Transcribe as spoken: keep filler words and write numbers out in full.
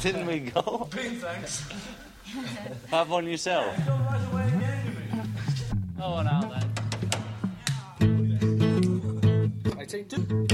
Didn't we go? Been, thanks. Have one yourself. Don't like the way Oh, one out then. I take two.